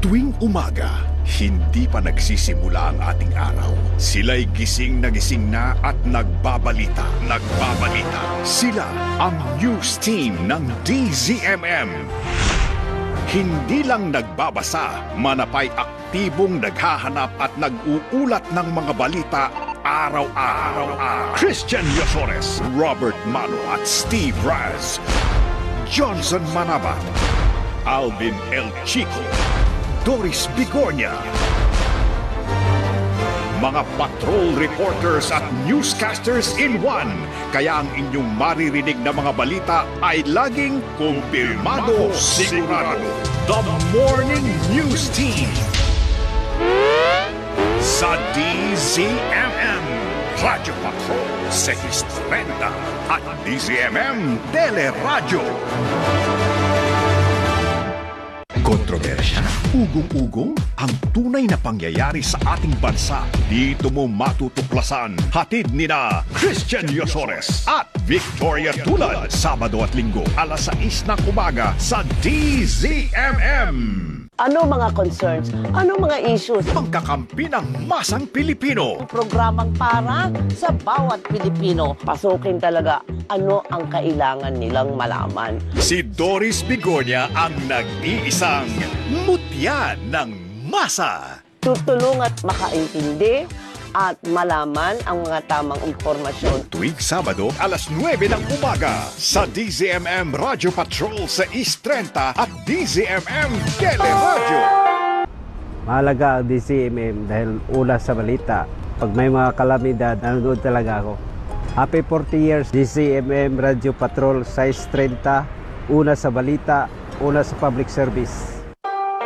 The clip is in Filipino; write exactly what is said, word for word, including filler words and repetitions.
Tuwing umaga, hindi pa nagsisimula ang ating araw. Sila'y gising na gising na at nagbabalita. Nagbabalita. Sila ang news team ng D Z M M. Hindi lang nagbabasa, manapay aktibong naghahanap at nag-uulat ng mga balita araw-araw. Christian Yosores, Robert Mano at Steve Raz, Johnson Manabat, Alvin El Chico, Doris Bigornia. Mga patrol reporters at newscasters in one. Kaya ang inyong maririnig na mga balita ay laging kumpirmado, sigurado. The Morning News Team sa D Z M M, Radyo Patrol six thirty at D Z M M Teleradyo. Kontrobersya, ugong-ugong, ang tunay na pangyayari sa ating bansa. Dito mo matutuklasan. Hatid nina Christian Yosores at Victoria Tulad. Sabado at Linggo, alas sais ng umaga sa D Z M M. Ano mga concerns? Ano mga issues? Pangkakampi ng masang Pilipino. Programang para sa bawat Pilipino. Pasukin talaga ano ang kailangan nilang malaman. Si Doris Bigornia ang nag-iisang mutya ng masa. Tutulong at makaintindi at malaman ang mga tamang impormasyon. Tuwing Sabado, alas nuwebe ng umaga sa D Z M M Radyo Patrol sa East thirty at D Z M M Teleradyo. Mahalaga ang D Z M M dahil una sa balita. Pag may mga kalamidad, nanonood talaga ako. Happy forty years D Z M M Radyo Patrol sa East thirty, una sa balita, una sa public service.